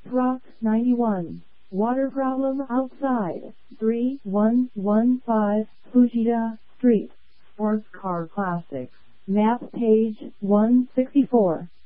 Rock 91. Water problem outside. 3115 Fujita Street. Sports Car Classics. Map page 164.